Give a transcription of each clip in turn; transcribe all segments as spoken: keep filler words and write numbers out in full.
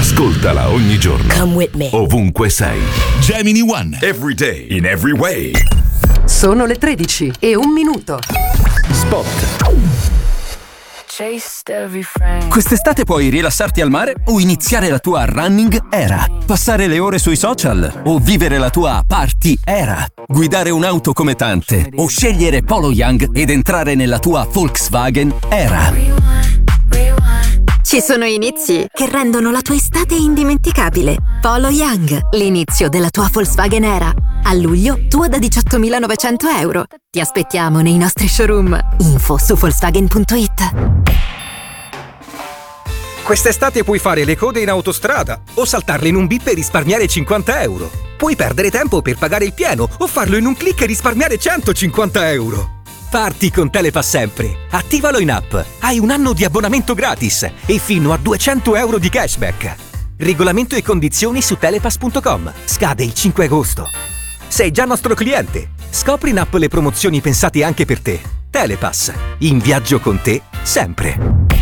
Ascoltala ogni giorno. Come with me. Ovunque sei. Gemini One. Every day, in every way. Sono le tredici e un minuto. Spot. Quest'estate puoi rilassarti al mare o iniziare la tua running era, passare le ore sui social o vivere la tua party era, guidare un'auto come tante o scegliere Polo Young ed entrare nella tua Volkswagen era. Ci sono inizi che rendono la tua estate indimenticabile. Polo Young, l'inizio della tua Volkswagen era. A luglio, tua da diciottomilanovecento euro. Ti aspettiamo nei nostri showroom. Info su Volkswagen punto it. Quest'estate puoi fare le code in autostrada o saltarle in un bip e risparmiare cinquanta euro. Puoi perdere tempo per pagare il pieno o farlo in un click e risparmiare centocinquanta euro. Parti con Telepass sempre. Attivalo in app. Hai un anno di abbonamento gratis e fino a duecento euro di cashback. Regolamento e condizioni su telepass punto com. Scade il cinque agosto. Sei già nostro cliente? Scopri in app le promozioni pensate anche per te. Telepass. In viaggio con te sempre.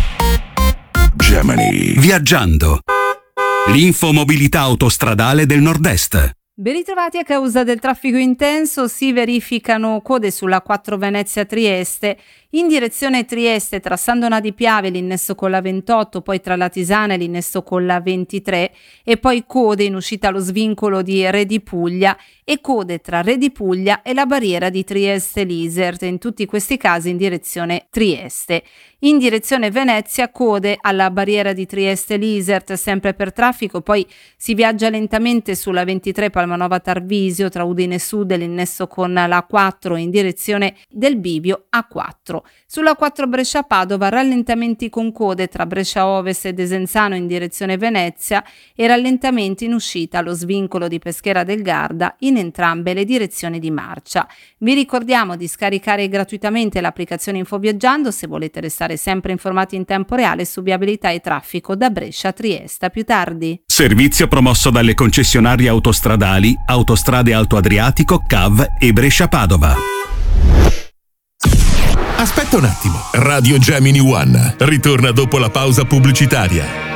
Gemini. Viaggiando. L'infomobilità autostradale del Nord-Est. Ben ritrovati. A causa del traffico intenso si verificano code sulla quattro Venezia-Trieste in direzione Trieste tra San Donà di Piave l'innesso con la ventotto, poi tra la Tisana e l'innesso con la ventitré e poi code in uscita allo svincolo di Re di Puglia e code tra Re di Puglia e la barriera di Trieste-Lisert, in tutti questi casi in direzione Trieste. In direzione Venezia code alla barriera di Trieste-Lisert sempre per traffico, poi si viaggia lentamente sulla ventitré Palmanova Tarvisio tra Udine Sud e l'innesso con la quattro in direzione del bivio A quattro. Sulla quattro Brescia-Padova rallentamenti con code tra Brescia Ovest e Desenzano in direzione Venezia e rallentamenti in uscita allo svincolo di Peschiera del Garda in entrambe le direzioni di marcia. Vi ricordiamo di scaricare gratuitamente l'applicazione Infoviaggiando se volete restare sempre informati in tempo reale su viabilità e traffico da Brescia a Trieste. A più tardi. Servizio promosso dalle concessionarie autostradali Autostrade Alto Adriatico, C A V e Brescia-Padova. Aspetta un attimo. Radio Gemini One ritorna dopo la pausa pubblicitaria.